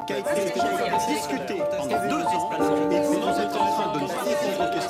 qui a été discuté pendant 2 ans, et puis vous êtes en train de nous répondre aux questions